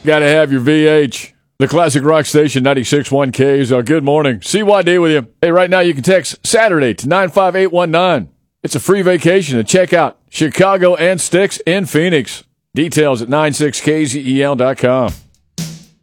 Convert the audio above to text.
Got to have your VH. The Classic Rock Station 96.1 Ks. Good morning. CYD with you. Hey, right now you can text Saturday to 95819. It's a free vacation to check out Chicago and Styx in Phoenix. Details at 96kzel.com.